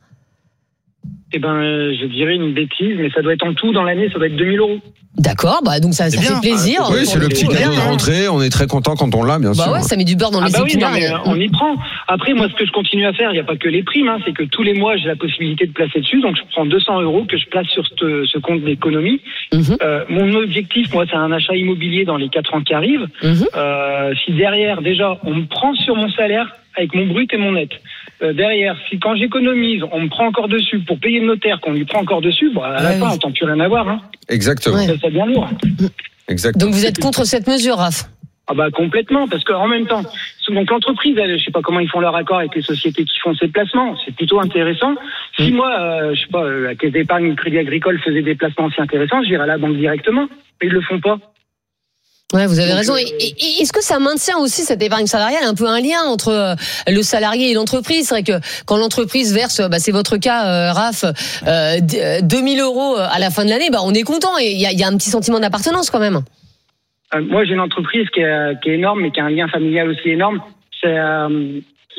Eh ben, euh, je dirais une bêtise, mais ça doit être en tout dans l'année, ça doit être deux mille euros. D'accord, bah donc ça, ça fait plaisir. Ah, oui, c'est le petit cadeau de rentrée. On est très content quand on l'a, bien bah sûr. Bah ouais, ça met du beurre dans ah les bah épinards. Oui, non, mais on y prend. Après, moi, ce que je continue à faire, il n'y a pas que les primes, hein, c'est que tous les mois, j'ai la possibilité de placer dessus. Donc, je prends deux cents euros que je place sur ce, ce compte d'économie. Mm-hmm. Euh, mon objectif, moi, c'est un achat immobilier dans les quatre ans qui arrivent. Mm-hmm. Euh, si derrière, déjà, on me prend sur mon salaire avec mon brut et mon net. Euh, derrière, si quand j'économise, on me prend encore dessus pour payer le notaire, qu'on lui prend encore dessus, bah, à la ouais, fin, oui. on n'entend plus rien à voir. Hein. Exactement. Ouais. C'est bien lourd. Exactement. Donc vous êtes contre cette mesure, Raph? Ah bah complètement, parce qu'en même temps, donc l'entreprise, elle, je sais pas comment ils font leur accord avec les sociétés qui font ces placements, c'est plutôt intéressant. Si mmh. moi, euh, je sais pas, la Caisse d'épargne, le Crédit Agricole faisait des placements aussi intéressants, j'irais à la banque directement, mais ils le font pas. Ouais, vous avez raison. Et, et, est-ce que ça maintient aussi cette épargne salariale, un peu un lien entre le salarié et l'entreprise? C'est vrai que quand l'entreprise verse, bah, c'est votre cas, euh, Raph, euh, deux mille euros à la fin de l'année, bah, on est content et il y a, y a un petit sentiment d'appartenance quand même. Euh, moi, j'ai une entreprise qui est, qui est énorme, mais qui a un lien familial aussi énorme. C'est, euh,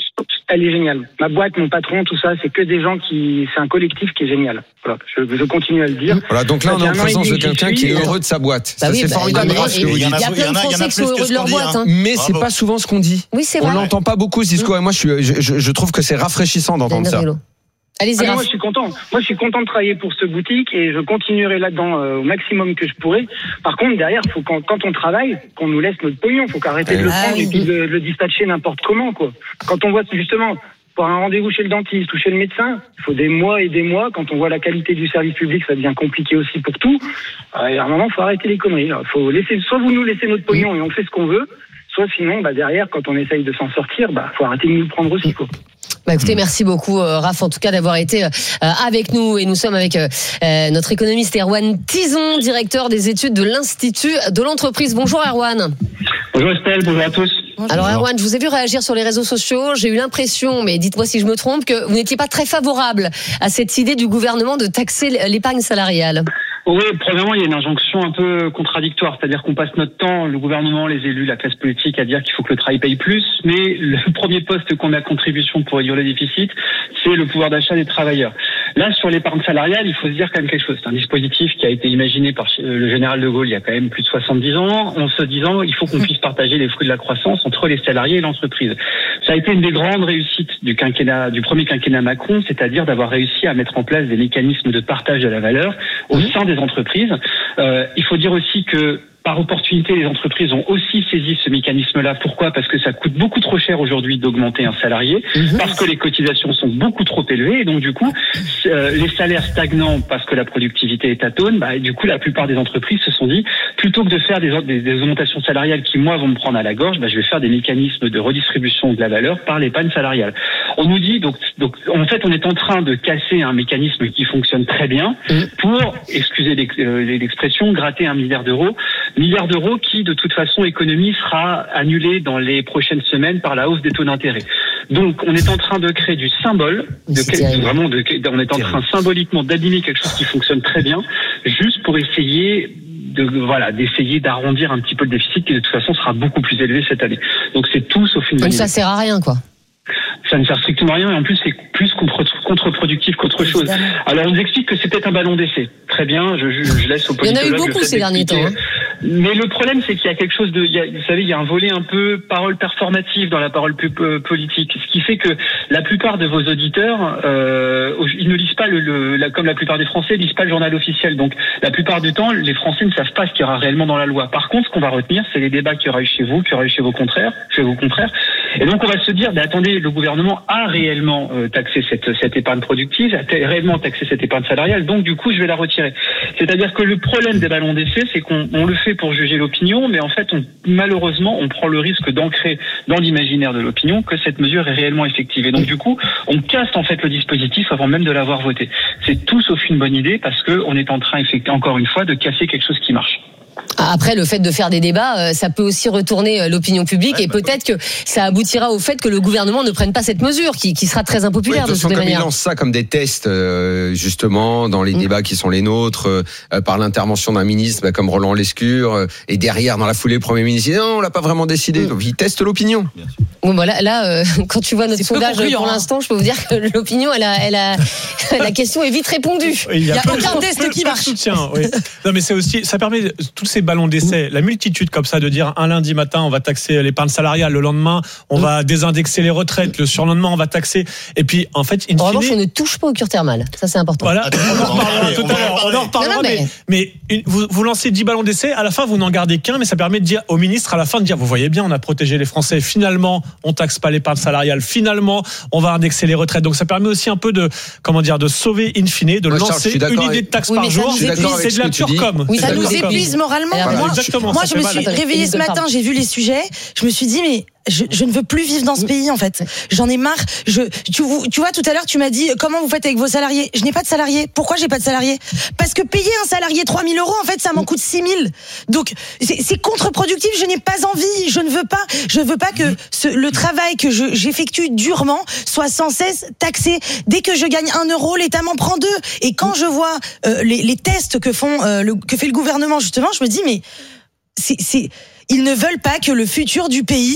elle est géniale. Ma boîte, mon patron, tout ça, c'est que des gens qui, c'est un collectif qui est génial. Voilà, je, je continue à le dire. Voilà, donc là, on est en présence de quelqu'un qui est heureux de sa boîte. Bah ça, oui, c'est bah, formidable. il y, il y, il y a plein de Français qui sont heureux de leur boîte. Hein. Mais c'est pas souvent ce qu'on dit. Oui, c'est on vrai. On l'entend pas beaucoup ce discours. Et moi, je, suis, je, je, je trouve que c'est rafraîchissant d'entendre ça. Allez-y, ah, moi, je suis content. Moi, je suis content de travailler pour ce boutique et je continuerai là-dedans euh, au maximum que je pourrai. Par contre, derrière, faut quand, quand on travaille, qu'on nous laisse notre pognon. Faut qu'arrêter de le prendre et puis de, de le dispatcher n'importe comment, quoi. Quand on voit justement pour un rendez-vous chez le dentiste ou chez le médecin, il faut des mois et des mois. Quand on voit la qualité du service public, ça devient compliqué aussi pour tout. Euh, à un moment, faut arrêter les conneries. Là. Faut laisser, soit vous nous laissez notre pognon et on fait ce qu'on veut, soit sinon, bah derrière, quand on essaye de s'en sortir, bah faut arrêter de nous le prendre aussi, quoi. Bah écoutez, merci beaucoup euh, Raph en tout cas d'avoir été euh, avec nous et nous sommes avec euh, notre économiste Erwan Tison, directeur des études de l'Institut de l'entreprise. Bonjour Erwan. Bonjour Estelle, bonjour à tous. Bonjour. Alors Erwan, je vous ai vu réagir sur les réseaux sociaux, j'ai eu l'impression, mais dites-moi si je me trompe, que vous n'étiez pas très favorable à cette idée du gouvernement de taxer l'épargne salariale. Oui, premièrement, il y a une injonction un peu contradictoire, c'est-à-dire qu'on passe notre temps, le gouvernement, les élus, la classe politique, à dire qu'il faut que le travail paye plus, mais le premier poste qu'on a contribution pour réduire le déficit, c'est le pouvoir d'achat des travailleurs. Là, sur l'épargne salariale, il faut se dire quand même quelque chose. C'est un dispositif qui a été imaginé par le général de Gaulle il y a quand même plus de soixante-dix ans, en se disant il faut qu'on puisse partager les fruits de la croissance entre les salariés et l'entreprise. Ça a été une des grandes réussites du quinquennat, du premier quinquennat Macron, c'est-à-dire d'avoir réussi à mettre en place des mécanismes de partage de la valeur au sein des entreprises. Euh, il faut dire aussi que par opportunité, les entreprises ont aussi saisi ce mécanisme-là. Pourquoi ? Parce que ça coûte beaucoup trop cher aujourd'hui d'augmenter un salarié, mmh. parce que les cotisations sont beaucoup trop élevées, et donc du coup, euh, les salaires stagnants parce que la productivité est atone, bah, et du coup, la plupart des entreprises se sont dit, plutôt que de faire des, des, des augmentations salariales qui, moi, vont me prendre à la gorge, bah, je vais faire des mécanismes de redistribution de la valeur par l'épargne salariale. On nous dit, donc, donc en fait, on est en train de casser un mécanisme qui fonctionne très bien pour, excusez l'expression, gratter un milliard d'euros, milliards d'euros qui, de toute façon, économie sera annulée dans les prochaines semaines par la hausse des taux d'intérêt. Donc, on est en train de créer du symbole, de quel, vraiment, de, on est en train symboliquement d'abîmer quelque chose qui fonctionne très bien, juste pour essayer de, voilà, d'essayer d'arrondir un petit peu le déficit qui, de toute façon, sera beaucoup plus élevé cette année. Donc, c'est tout sauf une bonne Donc, idée. ça sert à rien, quoi. Ça ne sert strictement à rien et en plus c'est plus contre-productif qu'autre chose. Alors on nous explique que c'est peut-être un ballon d'essai. Très bien, je, je, je laisse aux politologues. Il y en a eu beaucoup ces derniers temps. Hein. Mais le problème c'est qu'il y a quelque chose de, il y a, vous savez, il y a un volet un peu parole performative dans la parole politique, ce qui fait que la plupart de vos auditeurs, euh, ils ne lisent pas le, le la, comme la plupart des Français, lisent pas le journal officiel. Donc la plupart du temps, les Français ne savent pas ce qu'il y aura réellement dans la loi. Par contre, ce qu'on va retenir, c'est les débats qu'il y aura eu chez vous, qu'il y aura eu chez vos contraires, chez vos confrères. Et donc on va se dire, bah, attendez, le gouvernement a réellement euh, taxé cette, cette épargne productive, a réellement taxé cette épargne salariale, donc du coup je vais la retirer. C'est-à-dire que le problème des ballons d'essai, c'est qu'on on le fait pour juger l'opinion, mais en fait, on, malheureusement, on prend le risque d'ancrer dans l'imaginaire de l'opinion que cette mesure est réellement effective. Et donc du coup, on casse en fait le dispositif avant même de l'avoir voté. C'est tout sauf une bonne idée parce que on est en train, encore une fois, de casser quelque chose qui marche. Après, le fait de faire des débats, ça peut aussi retourner l'opinion publique ouais, et bah, peut-être que ça aboutira au fait que le gouvernement ne prenne pas cette mesure qui, qui sera très impopulaire ouais, de, de toute manière. Ils lancent ça comme des tests, euh, justement, dans les mmh. débats qui sont les nôtres, euh, par l'intervention d'un ministre bah, comme Roland Lescure, euh, et derrière, dans la foulée, le Premier ministre dit non, on l'a pas vraiment décidé. Mmh. Donc, ils testent l'opinion. Bon, voilà, là, euh, quand tu vois notre sondage pour l'instant, je peux vous dire que l'opinion, elle a, elle a, la question est vite répondue. Il n'y a, a aucun test qui marche. Soutien, oui. Non, mais c'est aussi, ça permet tous ces ballons d'essai, la multitude comme ça de dire un lundi matin on va taxer l'épargne salariale, le lendemain on mmh. va désindexer les retraites, le surlendemain on va taxer, et puis en fait in en revanche fine, on ne touche pas au cure thermal, ça c'est important. Voilà, on en reparlera tout à l'heure, on en reparlera, non, non, mais, mais, mais une, vous, vous lancez dix ballons d'essai, à la fin vous n'en gardez qu'un, mais ça permet de dire au ministre à la fin de dire vous voyez bien on a protégé les Français, finalement on taxe pas l'épargne salariale, finalement on va indexer les retraites, donc ça permet aussi un peu de comment dire de sauver in fine, de Moi, lancer Charles, une idée de taxe oui, par jour, c'est de la pure com. Oui, ça nous épuise moralement. Exactement. Moi, je me suis réveillée ce matin, j'ai vu les sujets, je me suis dit, mais je, je ne veux plus vivre dans ce pays, en fait. J'en ai marre. Je, tu, tu vois, tout à l'heure, tu m'as dit, comment vous faites avec vos salariés? Je n'ai pas de salariés. Pourquoi j'ai pas de salariés? Parce que payer un salarié trois mille euros, en fait, ça m'en coûte six mille. Donc, c'est, c'est contre-productif. Je n'ai pas envie. Je ne veux pas, je veux pas que ce, le travail que je, j'effectue durement soit sans cesse taxé. Dès que je gagne un euro, l'État m'en prend deux. Et quand je vois euh, les, les tests que font, euh, le, que fait le gouvernement, justement, je me dis, mais c'est, c'est, ils ne veulent pas que le futur du pays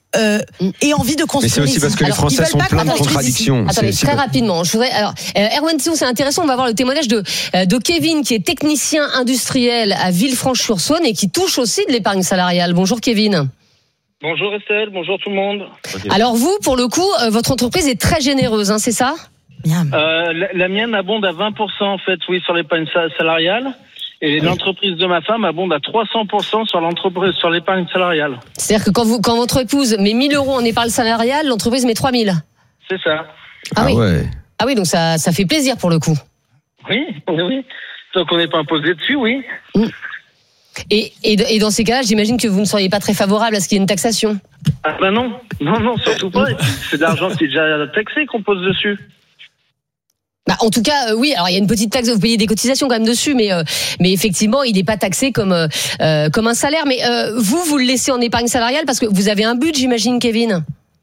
euh, aient envie de construire. Mais c'est aussi ici. parce que les Alors, Français sont pleins de contradictions. Attendez, très rapidement. Je voudrais, alors, euh, Erwan Tison, c'est intéressant. On va voir le témoignage de, euh, de Kevin, qui est technicien industriel à Villefranche-sur-Saône et qui touche aussi de l'épargne salariale. Bonjour Kevin. Bonjour Estelle, bonjour tout le monde. Alors vous, pour le coup, euh, votre entreprise est très généreuse, hein, c'est ça ? Euh, la, la mienne abonde à vingt pour cent en fait, oui, sur l'épargne salariale. Et l'entreprise de ma femme abonde à trois cents pour cent sur l'entreprise, sur l'épargne salariale. C'est-à-dire que quand vous, quand votre épouse met mille euros en épargne salariale, l'entreprise met trois mille. C'est ça. Ah, ah oui. ouais. Ah oui, donc ça, ça fait plaisir pour le coup. Oui, oui, oui. Tant qu'on n'est pas imposé dessus, oui. Mmh. Et, et, et dans ces cas-là, j'imagine que vous ne seriez pas très favorable à ce qu'il y ait une taxation. Ah ben non, non, non, surtout pas. Et puis, c'est de l'argent qui est déjà taxé qu'on pose dessus. Bah, en tout cas, euh, oui. Alors il y a une petite taxe, vous payez des cotisations quand même dessus, mais euh, mais effectivement, il n'est pas taxé comme euh, comme un salaire. Mais euh, vous, vous le laissez en épargne salariale parce que vous avez un but, j'imagine, Kevin.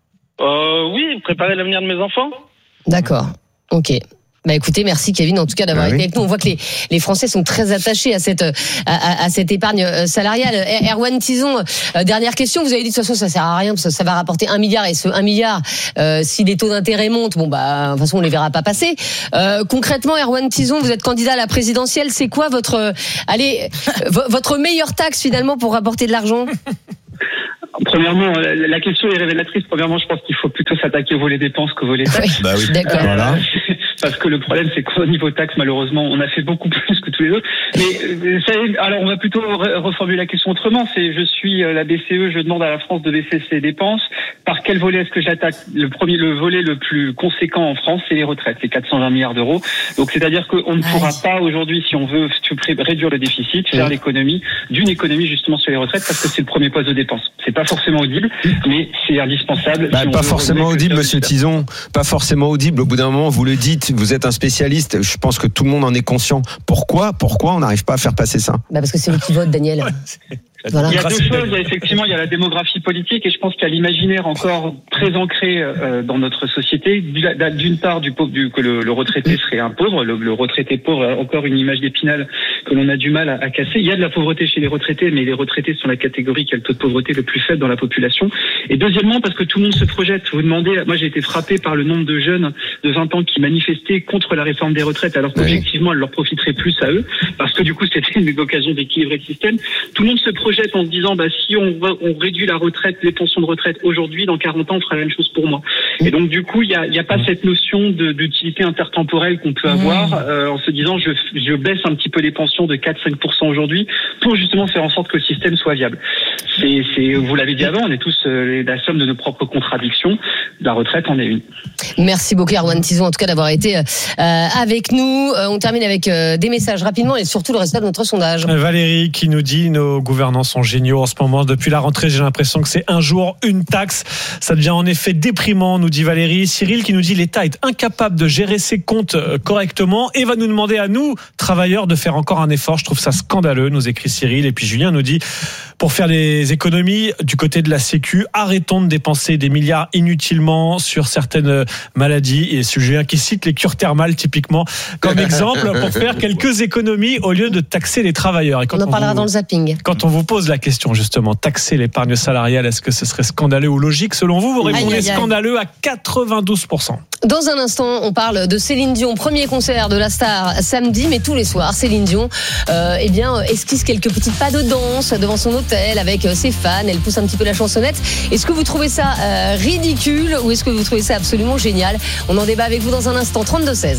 Euh, oui, préparer l'avenir de mes enfants. D'accord. Ok. Bah écoutez, merci Kevin en tout cas d'avoir bah été oui. avec nous. On voit que les, les Français sont très attachés à cette à, à, à cette épargne salariale. Erwan Tison, euh, dernière question. Vous avez dit de toute façon ça sert à rien parce que ça va rapporter un milliard et ce un milliard, euh, si les taux d'intérêt montent, bon bah de toute façon on les verra pas passer. Euh, concrètement, Erwan Tison, vous êtes candidat à la présidentielle. C'est quoi votre euh, allez v- votre meilleure taxe finalement pour rapporter de l'argent? Premièrement, la question est révélatrice. Premièrement, je pense qu'il faut plutôt s'attaquer au volet dépenses qu'au volet taxes. Oui, bah oui. D'accord. Euh, Voilà. Parce que le problème, c'est qu'au niveau taxes, malheureusement, on a fait beaucoup plus que tous les autres. Mais ça, alors, on va plutôt re- reformuler la question autrement. C'est, je suis la B C E, je demande à la France de baisser ses dépenses. Par quel volet est-ce que j'attaque? Le premier, le volet le plus conséquent en France, c'est les retraites, c'est quatre cent vingt milliards d'euros. Donc, c'est-à-dire qu'on ne pourra pas aujourd'hui, si on veut réduire le déficit, faire l'économie d'une économie justement sur les retraites, parce que c'est le premier poste de dépense. C'est pas forcément audible, mais c'est indispensable. Bah, si on pas veut forcément remettre audible, le monsieur Tison. Pas forcément audible. Au bout d'un moment, vous le dites, vous êtes un spécialiste. Je pense que tout le monde en est conscient. Pourquoi, pourquoi on n'arrive pas à faire passer ça? Bah parce que c'est vous qui vote, Daniel. Voilà. Il y a deux choses. Il y a effectivement, il y a la démographie politique et je pense qu'il y a l'imaginaire encore très ancré euh, dans notre société. D'une part, du pauvre, du, que le, le retraité serait un pauvre. Le, le retraité pauvre a encore une image d'Épinal que l'on a du mal à, à casser. Il y a de la pauvreté chez les retraités, mais les retraités sont la catégorie qui a le taux de pauvreté le plus faible dans la population. Et deuxièmement, parce que tout le monde se projette. Vous demandez, moi j'ai été frappé par le nombre de jeunes de vingt ans qui manifestaient contre la réforme des retraites, alors qu'objectivement, elle leur profiterait plus à eux, parce que du coup, c'était une occasion d'équilibrer le système. Tout le monde se projette en se disant, bah, si on, on réduit la retraite, les pensions de retraite aujourd'hui, dans quarante ans, on fera la même chose pour moi. Et donc, du coup, il n'y a, y a pas cette notion de, d'utilité intertemporelle qu'on peut avoir, euh, en se disant, je, je baisse un petit peu les pensions de quatre à cinq pour cent aujourd'hui, pour justement faire en sorte que le système soit viable. C'est, c'est, vous l'avez dit avant, on est tous euh, la somme de nos propres contradictions. La retraite en est une. Merci beaucoup, Erwan Tison, en tout cas, d'avoir été euh, avec nous. Euh, on termine avec euh, des messages rapidement et surtout le résultat de notre sondage. Valérie qui nous dit, nos gouvernants sont géniaux en ce moment. Depuis la rentrée, j'ai l'impression que c'est un jour, une taxe. Ça devient en effet déprimant, nous dit Valérie. Cyril qui nous dit, l'État est incapable de gérer ses comptes correctement et va nous demander à nous, travailleurs, de faire encore un effort. Je trouve ça scandaleux, nous écrit Cyril. Et puis Julien nous dit, pour faire des économies du côté de la Sécu, arrêtons de dépenser des milliards inutilement sur certaines maladies. Et c'est Julien qui cite les cures thermales typiquement comme exemple pour faire quelques économies au lieu de taxer les travailleurs. Et quand on en on parlera vous, dans le zapping. Quand on vous pose la question justement, taxer l'épargne salariale, est-ce que ce serait scandaleux ou logique? Selon vous, vous répondez aïe, aïe, aïe. Scandaleux à quatre-vingt-douze pour cent. Dans un instant, on parle de Céline Dion, premier concert de la star samedi, mais tous les soirs, Céline Dion euh, eh bien, esquisse quelques petits pas de danse devant son hôtel avec ses fans, elle pousse un petit peu la chansonnette. Est-ce que vous trouvez ça euh, ridicule ou est-ce que vous trouvez ça absolument génial? On en débat avec vous dans un instant, trente-deux seize.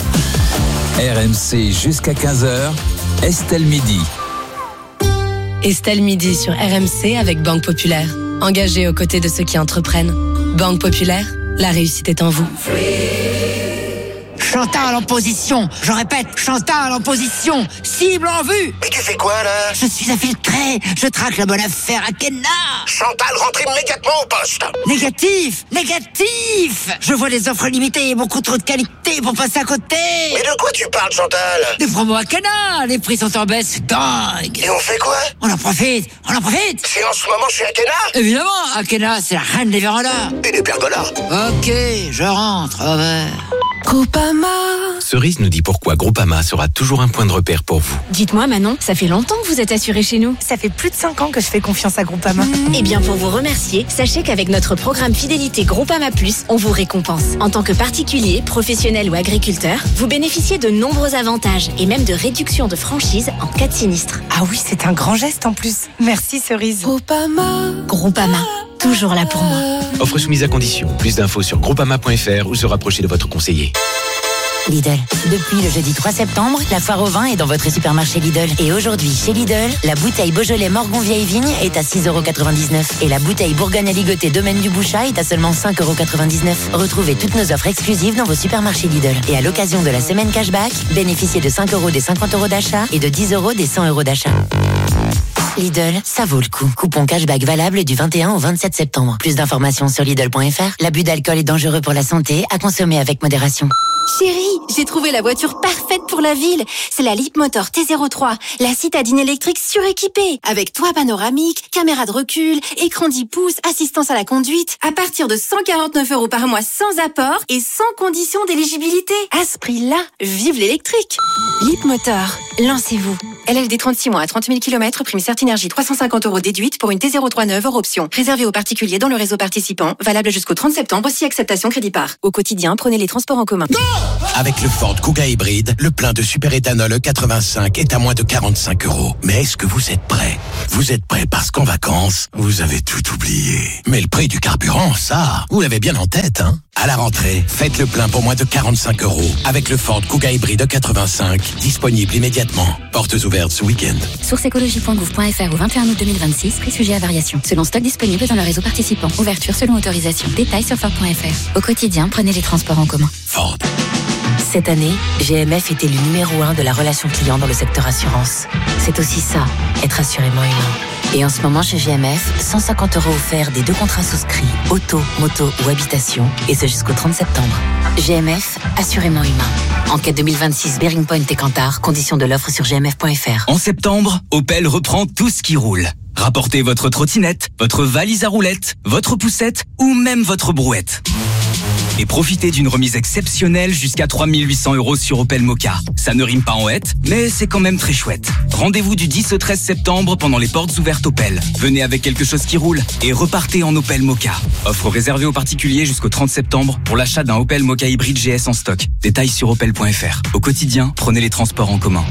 R M C jusqu'à quinze heures, Estelle Midi. Estelle Midi sur R M C avec Banque Populaire. Engagée aux côtés de ceux qui entreprennent. Banque Populaire, la réussite est en vous. Chantal en position, je répète, Chantal en position, cible en vue. Mais tu fais quoi là? Je suis infiltré, je traque la bonne affaire à Kenna. Chantal, rentre immédiatement au poste. Négatif, négatif. Je vois les offres limitées et beaucoup trop de qualité pour passer à côté. Mais de quoi tu parles, Chantal? Des promos à Kenna, les prix sont en baisse dingue. Et on fait quoi? On en profite, on en profite. C'est en ce moment chez Akena? Évidemment, Akena, c'est la reine des vérandas. Et des pergolas. Ok, je rentre, au revoir. Groupama. Cerise nous dit pourquoi Groupama sera toujours un point de repère pour vous. Dites-moi Manon, ça fait longtemps que vous êtes assurée chez nous. Ça fait plus de cinq ans que je fais confiance à Groupama. Mmh. Eh bien pour vous remercier, sachez qu'avec notre programme Fidélité Groupama Plus, on vous récompense. En tant que particulier, professionnel ou agriculteur, vous bénéficiez de nombreux avantages et même de réductions de franchise en cas de sinistre. Ah oui, c'est un grand geste en plus. Merci Cerise. Groupama. Groupama, toujours là pour moi. Offre soumise à condition. Plus d'infos sur groupama point f r ou se rapprocher de votre conseiller. Lidl. Depuis le jeudi trois septembre, la foire au vin est dans votre supermarché Lidl. Et aujourd'hui, chez Lidl, la bouteille Beaujolais Morgon Vieille Vigne est à six euros quatre-vingt-dix-neuf et la bouteille Bourgogne Aligoté Domaine du Bouchat est à seulement cinq euros quatre-vingt-dix-neuf. Retrouvez toutes nos offres exclusives dans vos supermarchés Lidl. Et à l'occasion de la semaine cashback, bénéficiez de cinq euros des cinquante euros d'achat et de dix euros des cent euros d'achat. Lidl, ça vaut le coup. Coupon cashback valable du vingt et un au vingt-sept septembre. Plus d'informations sur Lidl point f r. L'abus d'alcool est dangereux pour la santé, à consommer avec modération. Chérie, j'ai trouvé la voiture parfaite pour la ville. C'est la Leapmotor T zéro trois, la citadine électrique suréquipée. Avec toit panoramique, caméra de recul, écran dix pouces, assistance à la conduite. À partir de cent quarante-neuf euros par mois sans apport et sans condition d'éligibilité. À ce prix-là, vive l'électrique. Leapmotor, lancez-vous. L L D trente-six mois à trente mille kilomètres, prime Certinergie trois cent cinquante euros déduite pour une T zéro trois neuve hors option. Réservé aux particuliers dans le réseau participant, valable jusqu'au trente septembre si acceptation crédit par. Au quotidien, prenez les transports en commun. Avec le Ford Kuga hybride, le plein de super-éthanol E quatre-vingt-cinq est à moins de quarante-cinq euros. Mais est-ce que vous êtes prêts? Vous êtes prêts parce qu'en vacances, vous avez tout oublié. Mais le prix du carburant, ça, vous l'avez bien en tête, hein? À la rentrée, faites le plein pour moins de quarante-cinq euros avec le Ford Kuga hybride E quatre-vingt-cinq, disponible immédiatement. Portes ouvertes ce week-end. Source écologie point gouv point f r au vingt et un août deux mille vingt-six, prix sujet à variation. Selon stock disponible dans le réseau participant. Ouverture selon autorisation. Détails sur Ford point f r. Au quotidien, prenez les transports en commun. Ford. Cette année, G M F était le numéro un de la relation client dans le secteur assurance. C'est aussi ça, être assurément humain. Et en ce moment chez G M F, cent cinquante euros offerts des deux contrats souscrits, auto, moto ou habitation, et ce jusqu'au trente septembre. G M F, assurément humain. Enquête deux mille vingt-six, Bearing Point et Kantar, conditions de l'offre sur g m f point f r. En septembre, Opel reprend tout ce qui roule. Rapportez votre trottinette, votre valise à roulettes, votre poussette ou même votre brouette. Et profitez d'une remise exceptionnelle jusqu'à trois mille huit cents euros sur Opel Mokka. Ça ne rime pas en hête, mais c'est quand même très chouette. Rendez-vous du dix au treize septembre pendant les portes ouvertes Opel. Venez avec quelque chose qui roule et repartez en Opel Mokka. Offre réservée aux particuliers jusqu'au trente septembre pour l'achat d'un Opel Mokka hybride G S en stock. Détails sur opel point f r. Au quotidien, prenez les transports en commun.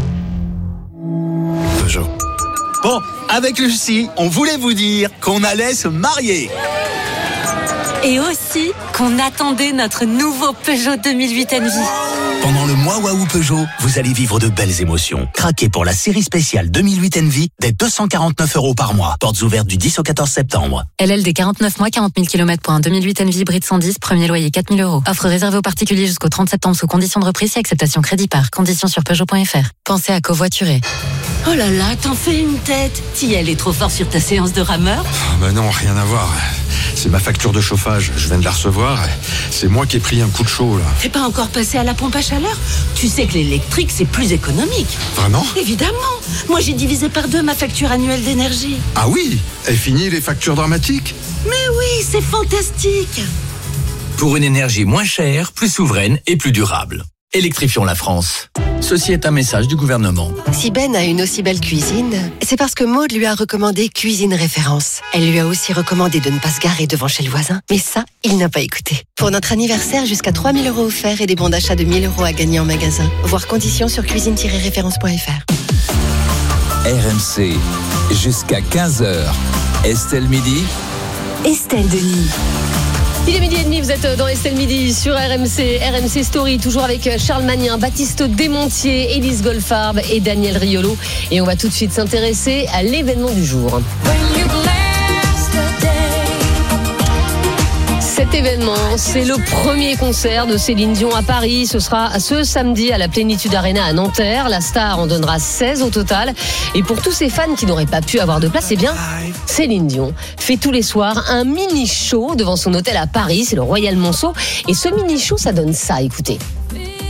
Peugeot. Bon, avec Lucie, on voulait vous dire qu'on allait se marier. Et aussi qu'on attendait notre nouveau Peugeot deux mille huit Envy. Pendant le mois Waouh Peugeot, vous allez vivre de belles émotions. Craquez pour la série spéciale deux mille huit Envy dès deux cent quarante-neuf euros par mois. Portes ouvertes du dix au quatorze septembre. L L D quarante-neuf mois, quarante mille kilomètres pour un deux mille huit Envy hybride cent dix, premier loyer quatre mille euros. Offre réservée aux particuliers jusqu'au trente septembre sous conditions de reprise et acceptation crédit par. Conditions sur peugeot point f r. Pensez à covoiturer. Oh là là, t'en fais une tête. T'y allais trop fort sur ta séance de rameur? Bah non, rien à voir. C'est ma facture de chauffage, je viens de la recevoir. C'est moi qui ai pris un coup de chaud là. T'es pas encore passé à la pompe à chaleur? Tu sais que l'électrique c'est plus économique. Vraiment? Évidemment. Moi j'ai divisé par deux ma facture annuelle d'énergie. Ah oui? Et fini les factures dramatiques? Mais oui, c'est fantastique. Pour une énergie moins chère, plus souveraine et plus durable. Électrifions la France. Ceci est un message du gouvernement. Si Ben a une aussi belle cuisine, c'est parce que Maud lui a recommandé Cuisine Référence. Elle lui a aussi recommandé de ne pas se garer devant chez le voisin. Mais ça, il n'a pas écouté. Pour notre anniversaire, jusqu'à trois mille euros offerts et des bons d'achat de mille euros à gagner en magasin. Voir conditions sur cuisine tiret référence point f r. R M C, jusqu'à quinze heures. Estelle Midi. Estelle Denis. Il est midi et demi, vous êtes dans Estelle Midi sur R M C, R M C Story, toujours avec Charles Magnin, Baptiste Desmontiers, Élise Goldfarb et Daniel Riolo. Et on va tout de suite s'intéresser à l'événement du jour. Cet événement, c'est le premier concert de Céline Dion à Paris. Ce sera ce samedi à la Plénitude Arena à Nanterre. La star en donnera seize au total. Et pour tous ces fans qui n'auraient pas pu avoir de place, eh bien, Céline Dion fait tous les soirs un mini-show devant son hôtel à Paris. C'est le Royal Monceau. Et ce mini-show, ça donne ça, écoutez.